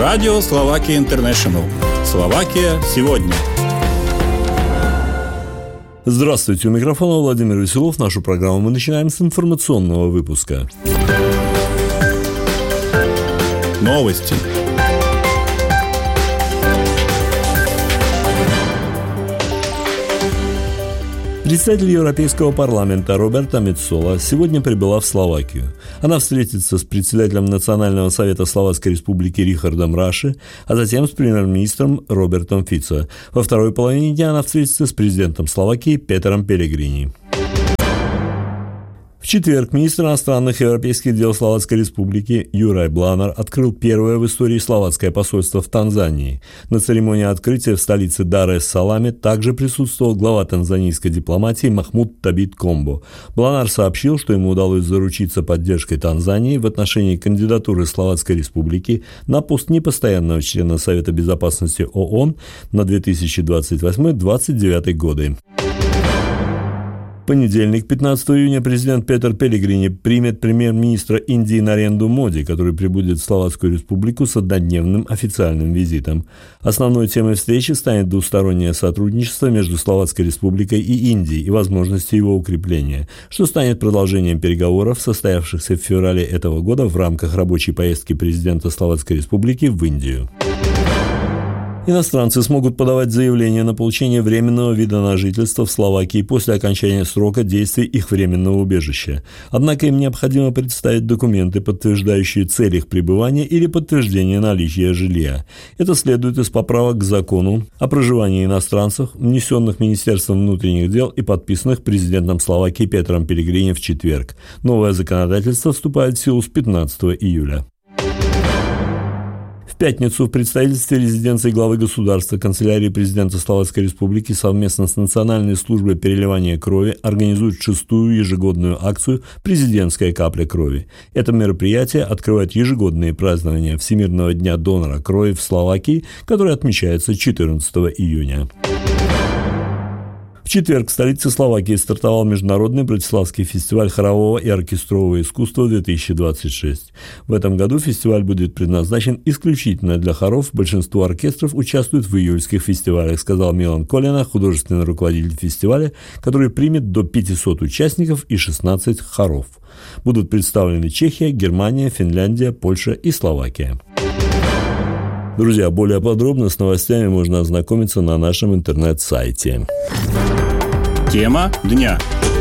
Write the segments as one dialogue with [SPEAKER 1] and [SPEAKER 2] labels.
[SPEAKER 1] Радио Словакия Интернешнл. Словакия сегодня.
[SPEAKER 2] Здравствуйте, у микрофона Владимир Веселов. Нашу программу мы начинаем с информационного выпуска.
[SPEAKER 1] Новости.
[SPEAKER 2] Председатель Европейского парламента Роберта Мецола сегодня прибыла в Словакию. Она встретится с председателем Национального совета Словацкой Республики Рихардом Раши, а затем с премьер-министром Робертом Фицо. Во второй половине дня она встретится с президентом Словакии Петером Пелегрини. В четверг министр иностранных и европейских дел Словацкой Республики Юрай Бланар открыл первое в истории словацкое посольство в Танзании. На церемонии открытия в столице Дар-эс-Саламе также присутствовал глава танзанийской дипломатии Махмуд Табит Комбо. Бланар сообщил, что ему удалось заручиться поддержкой Танзании в отношении кандидатуры Словацкой Республики на пост непостоянного члена Совета Безопасности ООН на 2028-2029 годы. В понедельник, 15 июня, президент Петер Пелегрини примет премьер-министра Индии Наренду Моди, который прибудет в Словацкую Республику с однодневным официальным визитом. Основной темой встречи станет двустороннее сотрудничество между Словацкой Республикой и Индией и возможности его укрепления, что станет продолжением переговоров, состоявшихся в феврале этого года в рамках рабочей поездки президента Словацкой Республики в Индию. Иностранцы смогут подавать заявление на получение временного вида на жительство в Словакии после окончания срока действия их временного убежища. Однако им необходимо представить документы, подтверждающие цель их пребывания или подтверждение наличия жилья. Это следует из поправок к закону о проживании иностранцев, внесенных Министерством внутренних дел и подписанных президентом Словакии Петером Пелегрини в четверг. Новое законодательство вступает в силу с 15 июля. В пятницу в представительстве резиденции главы государства канцелярии президента Словацкой Республики совместно с Национальной службой переливания крови организуют 6-ю ежегодную акцию «Президентская капля крови». Это мероприятие открывает ежегодные празднования Всемирного дня донора крови в Словакии, который отмечается 14 июня. В четверг в столице Словакии стартовал Международный Братиславский фестиваль хорового и оркестрового искусства 2026. В этом году фестиваль будет предназначен исключительно для хоров, большинство оркестров участвуют в июльских фестивалях, сказал Милан Колина, художественный руководитель фестиваля, который примет до 500 участников и 16 хоров. Будут представлены Чехия, Германия, Финляндия, Польша и Словакия. Друзья, более подробно с новостями можно ознакомиться на нашем интернет-сайте.
[SPEAKER 1] Тема дня.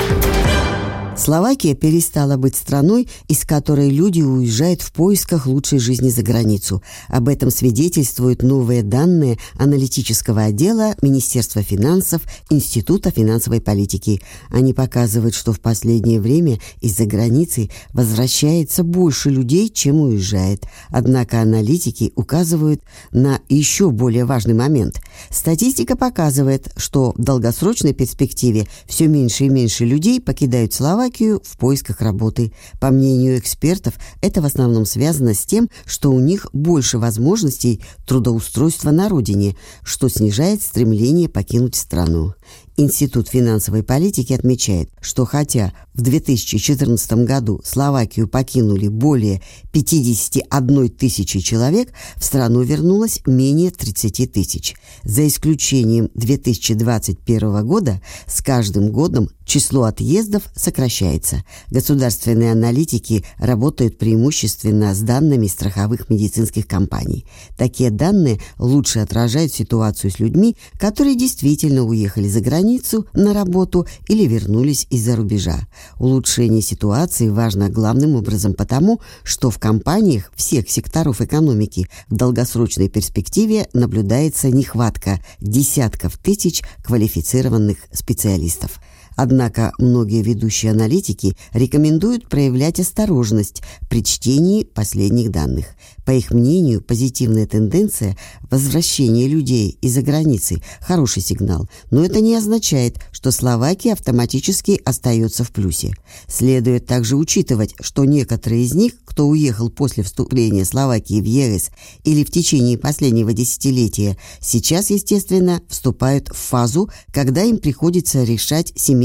[SPEAKER 3] Словакия перестала быть страной, из которой люди уезжают в поисках лучшей жизни за границу. Об этом свидетельствуют новые данные аналитического отдела Министерства финансов Института финансовой политики. Они показывают, что в последнее время из-за границы возвращается больше людей, чем уезжает. Однако аналитики указывают на еще более важный момент. Статистика показывает, что в долгосрочной перспективе все меньше и меньше людей покидают Словакию в поисках работы. По мнению экспертов, это в основном связано с тем, что у них больше возможностей трудоустройства на родине, что снижает стремление покинуть страну. Институт финансовой политики отмечает, что хотя в 2014 году Словакию покинули более 51 тысячи человек, в страну вернулось менее 30 тысяч. За исключением 2021 года, с каждым годом число отъездов сокращается. Государственные аналитики работают преимущественно с данными страховых медицинских компаний. Такие данные лучше отражают ситуацию с людьми, которые действительно уехали за границу на работу или вернулись из-за рубежа. Улучшение ситуации важно главным образом потому, что в компаниях всех секторов экономики в долгосрочной перспективе наблюдается нехватка десятков тысяч квалифицированных специалистов. Однако многие ведущие аналитики рекомендуют проявлять осторожность при чтении последних данных. По их мнению, позитивная тенденция возвращения людей из-за границы – хороший сигнал, но это не означает, что Словакия автоматически остается в плюсе. Следует также учитывать, что некоторые из них, кто уехал после вступления Словакии в ЕС или в течение последнего десятилетия, сейчас, естественно, вступают в фазу, когда им приходится решать семейные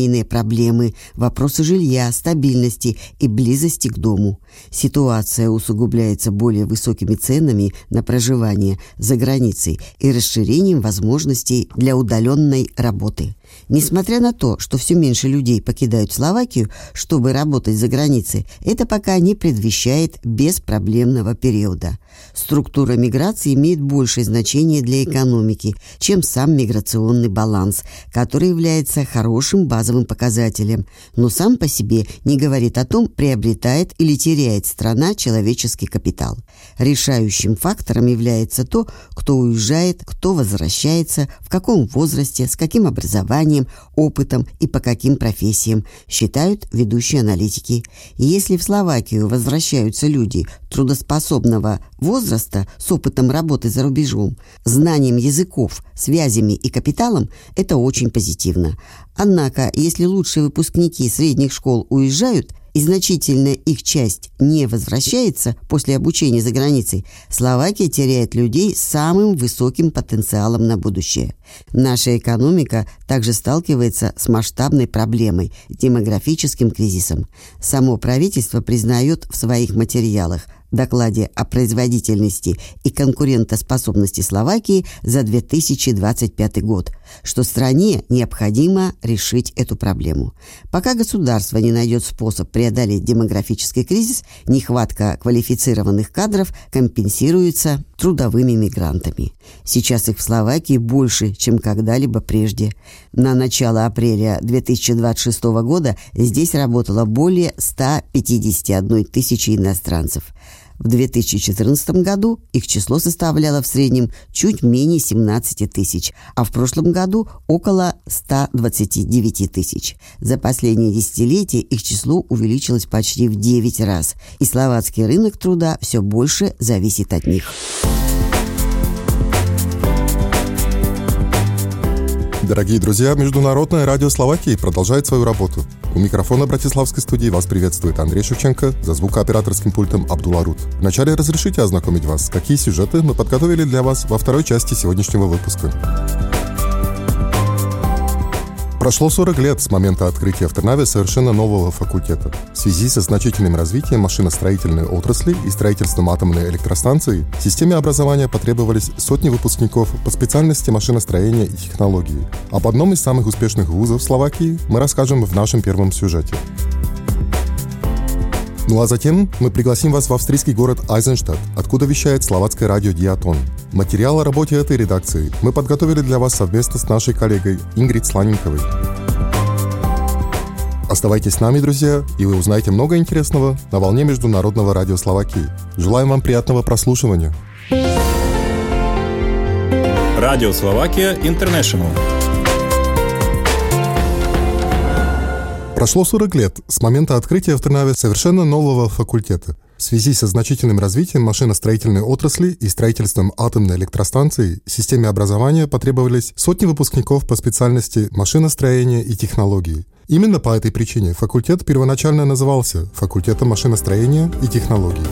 [SPEAKER 3] семейные проблемы, вопросы жилья, стабильности и близости к дому. Ситуация усугубляется более высокими ценами на проживание за границей и расширением возможностей для удаленной работы. Несмотря на то, что все меньше людей покидают Словакию, чтобы работать за границей, это пока не предвещает беспроблемного периода. Структура миграции имеет большее значение для экономики, чем сам миграционный баланс, который является хорошим базовым показателем, но сам по себе не говорит о том, приобретает или теряет страна человеческий капитал. Решающим фактором является то, кто уезжает, кто возвращается, в каком возрасте, с каким образованием, опытом и по каким профессиям, считают ведущие аналитики. И если в Словакию возвращаются люди трудоспособного возраста с опытом работы за рубежом, знанием языков, связями и капиталом, это очень позитивно. Однако, если лучшие выпускники средних школ уезжают, и значительная их часть не возвращается после обучения за границей, Словакия теряет людей с самым высоким потенциалом на будущее. Наша экономика также сталкивается с масштабной проблемой – демографическим кризисом. Само правительство признает в своих материалах докладе о производительности и конкурентоспособности Словакии за 2025 год, что стране необходимо решить эту проблему. Пока государство не найдет способ преодолеть демографический кризис, нехватка квалифицированных кадров компенсируется трудовыми мигрантами. Сейчас их в Словакии больше, чем когда-либо прежде. На начало апреля 2026 года здесь работало более 151 тысячи иностранцев. В 2014 году их число составляло в среднем чуть менее 17 тысяч, а в прошлом году около 129 тысяч. За последние десятилетия их число увеличилось почти в 9 раз, и словацкий рынок труда все больше зависит от них.
[SPEAKER 4] Дорогие друзья, Международное радио Словакии продолжает свою работу. У микрофона братиславской студии вас приветствует Андрей Шевченко, за звукооператорским пультом Абдуларут. Вначале разрешите ознакомить вас, какие сюжеты мы подготовили для вас во второй части сегодняшнего выпуска. Прошло 40 лет с момента открытия в Трнаве совершенно нового факультета. В связи со значительным развитием машиностроительной отрасли и строительством атомной электростанции, в системе образования потребовались сотни выпускников по специальности машиностроения и технологии. Об одном из самых успешных вузов Словакии мы расскажем в нашем первом сюжете. Ну а затем мы пригласим вас в австрийский город Айзенштадт, откуда вещает словацкое радио Диатон. Материал о работе этой редакции мы подготовили для вас совместно с нашей коллегой Ингрид Сланенковой. Оставайтесь с нами, друзья, и вы узнаете много интересного на волне Международного радио Словакии. Желаем вам приятного прослушивания.
[SPEAKER 1] Радио Словакия Интернешнл.
[SPEAKER 4] Прошло 40 лет с момента открытия в Трнаве совершенно нового факультета. В связи со значительным развитием машиностроительной отрасли и строительством атомной электростанции в системе образования потребовались сотни выпускников по специальности машиностроения и технологии. Именно по этой причине факультет первоначально назывался факультетом машиностроения и технологий.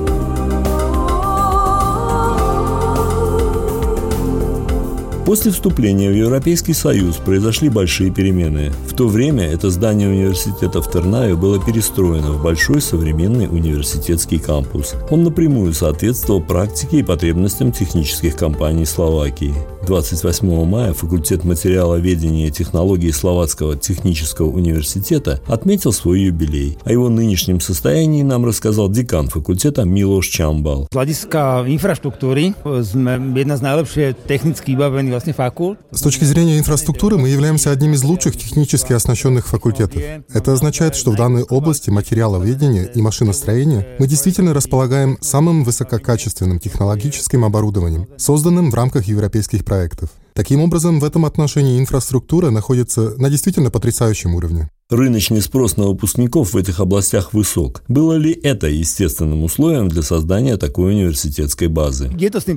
[SPEAKER 2] После вступления в Европейский Союз произошли большие перемены. В то время это здание университета в Трнаве было перестроено в большой современный университетский кампус. Он напрямую соответствовал практике и потребностям технических компаний Словакии. 28 мая факультет материаловедения и технологий Словацкого технического университета отметил свой юбилей. О его нынешнем состоянии нам рассказал декан факультета Милош Чамбал.
[SPEAKER 5] Z hľadiska infraštruktúry sme jedna z najlepšie technicky vybavených факультет.
[SPEAKER 4] С точки зрения инфраструктуры мы являемся одним из лучших технически оснащенных факультетов. Это означает, что в данной области материаловедения и машиностроения мы действительно располагаем самым высококачественным технологическим оборудованием, созданным в рамках европейских проектов. Таким образом, в этом отношении инфраструктура находится на действительно потрясающем уровне.
[SPEAKER 2] Рыночный спрос на выпускников в этих областях высок. Было ли это естественным условием для создания такой университетской базы?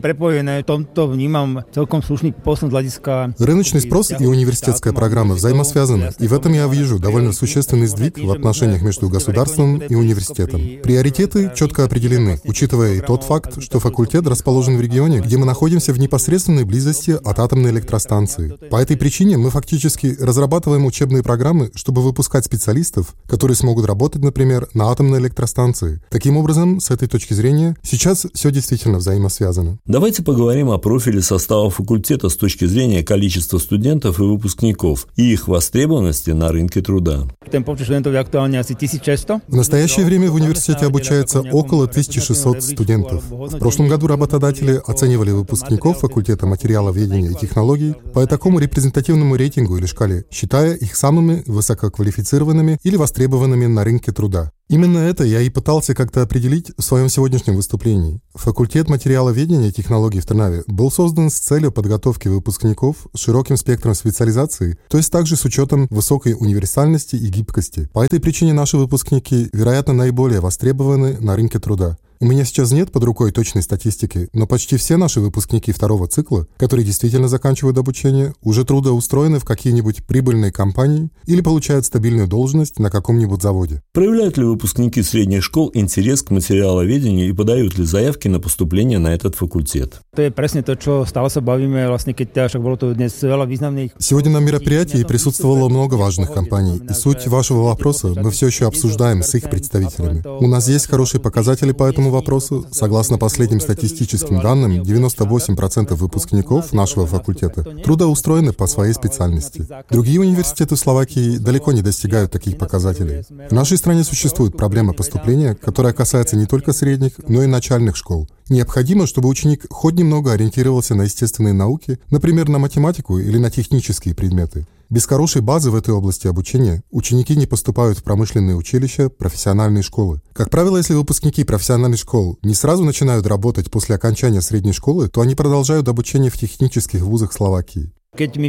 [SPEAKER 4] Рыночный спрос и университетская программа взаимосвязаны, и в этом я вижу довольно существенный сдвиг в отношениях между государством и университетом. Приоритеты четко определены, учитывая и тот факт, что факультет расположен в регионе, где мы находимся в непосредственной близости от атомной электростанции. По этой причине мы фактически разрабатываем учебные программы, чтобы выпускать специалистов, которые смогут работать, например, на атомной электростанции. Таким образом, с этой точки зрения, сейчас все действительно взаимосвязано.
[SPEAKER 2] Давайте поговорим о профиле состава факультета с точки зрения количества студентов и выпускников и их востребованности на рынке труда.
[SPEAKER 4] В настоящее время в университете обучается около 1600 студентов. В прошлом году работодатели оценивали выпускников факультета материаловедения и технологий по такому репрезентативному рейтингу или шкале, считая их самыми высококвалифицированными или востребованными на рынке труда. Именно это я и пытался как-то определить в своем сегодняшнем выступлении. Факультет материаловедения и технологий в Трнаве был создан с целью подготовки выпускников с широким спектром специализации, то есть также с учетом высокой универсальности и гибкости. По этой причине наши выпускники, вероятно, наиболее востребованы на рынке труда. У меня сейчас нет под рукой точной статистики, но почти все наши выпускники второго цикла, которые действительно заканчивают обучение, уже трудоустроены в какие-нибудь прибыльные компании или получают стабильную должность на каком-нибудь заводе.
[SPEAKER 2] Проявляют ли выпускники средних школ интерес к материаловедению и подают ли заявки на поступление на этот факультет?
[SPEAKER 4] Сегодня на мероприятии присутствовало много важных компаний, и суть вашего вопроса мы все еще обсуждаем с их представителями. У нас есть хорошие показатели по этому вопросу. Согласно последним статистическим данным, 98% выпускников нашего факультета трудоустроены по своей специальности. Другие университеты в Словакии далеко не достигают таких показателей. В нашей стране существует проблема поступления, которая касается не только средних, но и начальных школ. Необходимо, чтобы ученик хоть немного ориентировался на естественные науки, например, на математику или на технические предметы. Без хорошей базы в этой области обучения ученики не поступают в промышленные училища, профессиональные школы. Как правило, если выпускники профессиональных школ не сразу начинают работать после окончания средней школы, то они продолжают обучение в технических вузах Словакии. Когда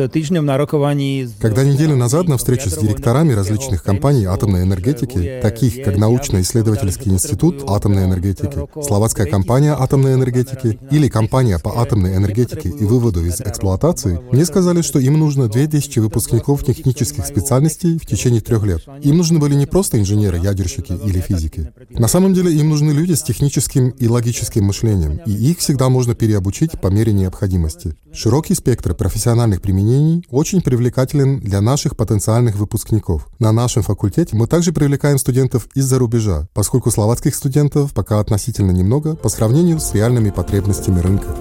[SPEAKER 4] неделю назад на встрече с директорами различных компаний атомной энергетики, таких как Научно-исследовательский институт атомной энергетики, Словацкая компания атомной энергетики или компания по атомной энергетике и выводу из эксплуатации, мне сказали, что им нужно 2000 выпускников технических специальностей в течение 3 лет. Им нужны были не просто инженеры, ядерщики или физики. На самом деле им нужны люди с техническим и логическим мышлением, и их всегда можно переобучить по мере необходимости. Широкий спектр профессиональных применений очень привлекателен для наших потенциальных выпускников. На нашем факультете мы также привлекаем студентов из-за рубежа, поскольку словацких студентов пока относительно немного по сравнению с реальными потребностями рынка.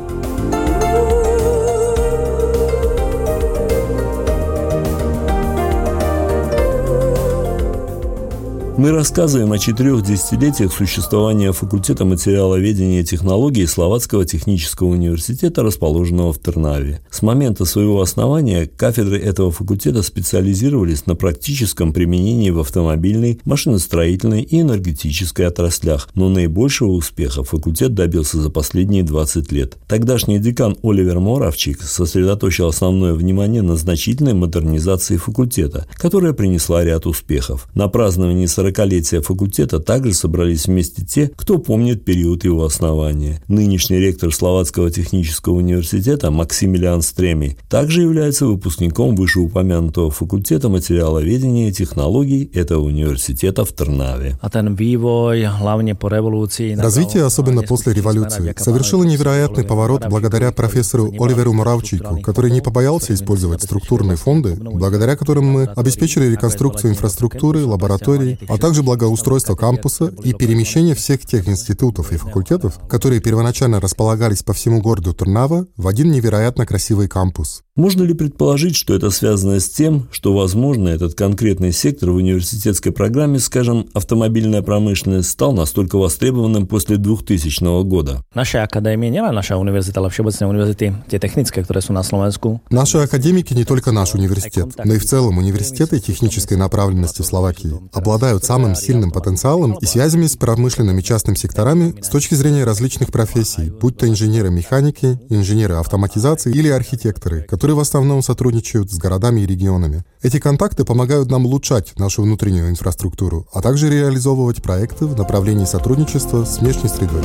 [SPEAKER 2] Мы рассказываем о 4 десятилетиях существования факультета материаловедения и технологий Словацкого технического университета, расположенного в Трнаве. С момента своего основания кафедры этого факультета специализировались на практическом применении в автомобильной, машиностроительной и энергетической отраслях, но наибольшего успеха факультет добился за последние 20 лет. Тогдашний декан Оливер Моравчик сосредоточил основное внимание на значительной модернизации факультета, которая принесла ряд успехов. На праздновании 40-летия факультета также собрались вместе те, кто помнит период его основания. Нынешний ректор Словацкого технического университета Максимилиан Стремий также является выпускником вышеупомянутого факультета материаловедения и технологий этого университета в Трнаве.
[SPEAKER 4] Развитие, особенно после революции, совершило невероятный поворот благодаря профессору Оливеру Моравчику, который не побоялся использовать структурные фонды, благодаря которым мы обеспечили реконструкцию инфраструктуры, лабораторий, а также благоустройство кампуса и перемещение всех тех институтов и факультетов, которые первоначально располагались по всему городу Трнава, в один невероятно красивый кампус.
[SPEAKER 2] Можно ли предположить, что это связано с тем, что, возможно, этот конкретный сектор в университетской программе, скажем, автомобильная промышленность, стал настолько востребованным после 2000 года?
[SPEAKER 6] Наша академия, не наша университет, а всеобщие университеты, те технические, которые на Словensku.
[SPEAKER 4] Наши академики не только наш университет, но и в целом университеты технической направленности в Словакии обладают обладают самым сильным потенциалом и связями с промышленными частными секторами с точки зрения различных профессий, будь то инженеры-механики, инженеры автоматизации или архитекторы, которые в основном сотрудничают с городами и регионами. Эти контакты помогают нам улучшать нашу внутреннюю инфраструктуру, а также реализовывать проекты в направлении сотрудничества с внешней средой.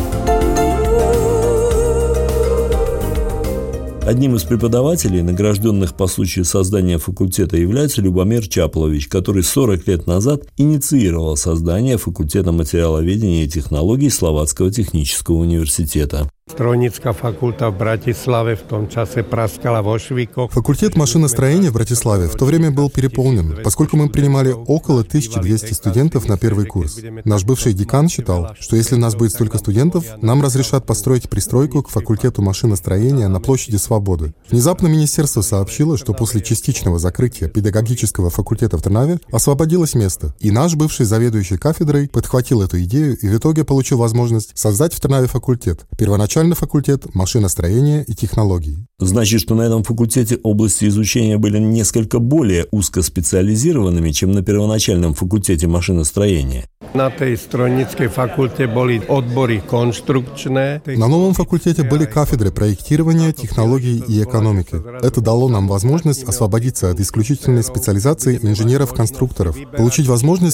[SPEAKER 2] Одним из преподавателей, награжденных по случаю создания факультета, является Любомир Чаплович, который 40 лет назад инициировал создание факультета материаловедения и технологий Словацкого технического университета.
[SPEAKER 7] Strojnícka fakulta v Bratislave v tom čase praskala vo švíkoch.
[SPEAKER 4] Факультет машиностроения в Братиславе в то время был переполнен, поскольку мы принимали около 1200 студентов на первый курс. Наш бывший декан считал, что если у нас будет столько студентов, нам разрешат построить пристройку к факультету машиностроения на площади Свободы. Внезапно министерство сообщило, что после частичного закрытия педагогического факультета в Трнаве освободилось место, и наш бывший заведующий кафедрой подхватил эту идею и в итоге получил возможность создать в Трнаве факультет. Первоначально факультет машиностроения и технологий.
[SPEAKER 2] Значит, что на этом факультете области изучения были несколько более узкоспециализированными, чем на первоначальном факультете машиностроения.
[SPEAKER 7] На tej strojníckej fakulte boli odbory konštrukčné.
[SPEAKER 4] На новом факультете были кафедры проектирования, технологий и экономики. Это дало нам возможность освободиться от исключительной специализации инженеров-конструкторов, получить возможность